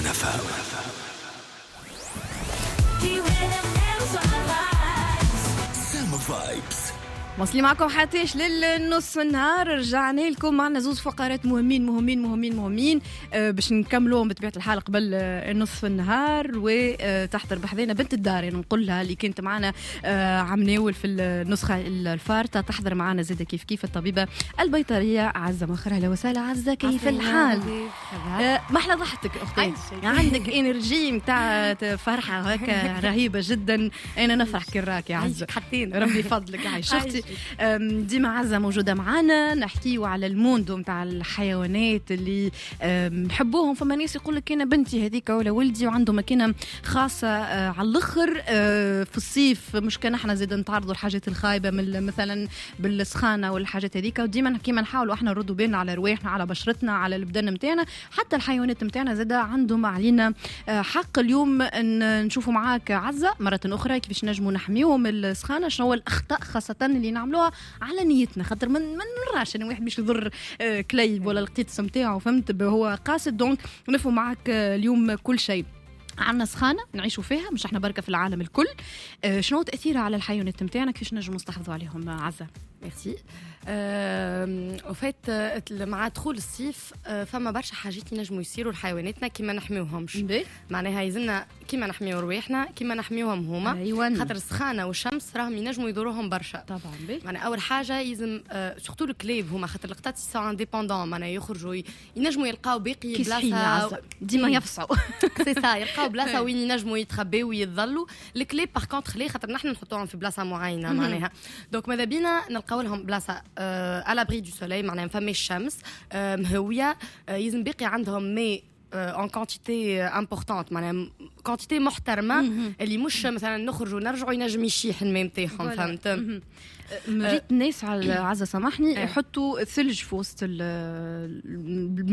واصلين معكم حتىش للنص النهار. رجعنا لكم معنا زوز فقرات مهمين باش نكملوهم بطبيعة الحال قبل النصف النهار. وتحضر بحذينا بنت الدار، يعني نقول لها اللي كنت معنا عم ناول في النسخة الفارطة، تحضر معنا زيادة كيف الطبيبة البيطرية عزة مخر. أهلا وسهلا عزة، كيف الحال؟ محلى ضحكتك أختي، عندك إنرجي متاع فرحة هكا رهيبة جدا. أنا نفرح كراك يا عزة، ربي فضلك. هاي شفتي ديما عزة موجودة معنا، نحكيو على الموندو متاع الحيوانات اللي نحبوهم. فما ناس يقول لك أنا بنتي هذيك ولا ولدي وعنده مكانة خاصة على الآخر في الصيف. مش كان احنا زيد نتعرضوا الحاجات الخايبة مثلا بالسخانة والحاجات هذيك، وديما كيما نحاولوا احنا نردوا بالنا على رواحنا، على بشرتنا، على البدن متاعنا. حتى الحيوانات متاعنا زيد عندهم علينا حق. اليوم نشوفوا معاك عزة مرة أخرى كيفاش نجموا نحميوهم من السخانة، شنو هو الأخطاء خاصة اللي نعملوها على نيتنا، خاطر من نراش انه واحد باش يضر كليب ولا القيت نتاعو، فهمت هو قاصد. دونك نفهم معك اليوم كل شيء. عنا سخانة نعيشوا فيها، مش احنا بركة في العالم الكل. شنو تأثيرها على الحيوانات متاعنا، كيفاش نجموا نستحفظوا عليهم عزة؟ ميرسي. وفات مع دخول الصيف فما برشا حاجات ينجموا يصيروا لحيواناتنا كيما نحميوهمش. معناها يلزمنا كيما نحميو رواحنا كيما نحميوهم هما. أيوة. خاطر السخانه والشمس راهم ينجموا يضروهم برشا طبعا. معناها اول حاجه يلزم سورتو الكلاب هما، خاطر القطط سي انديبوندون، معناها يخرجوا ينجموا يلقاو باقي بلاصه ديما يفصعوا سي سا، يلقاو بلاصه وين ينجموا يتخباو ويتظلوا. الكلاب باغ كونطخ خلي خاطر نحن نحطوهم في بلاصه معينه معناها. دونك ماذا بينا نلقاو لهم بلاصه على بري دو سولي، معناها فما الشمس مهويه. يلزم باقي عندهم ماء en quantité importante، معناها quantité محترمة اللي مش مثلا نخرجوا ونرجعوا ينجم يشيح الماء نتاعهم، فهمت؟ مريت الناس على عزة سامحني يحطوا ثلج في وسط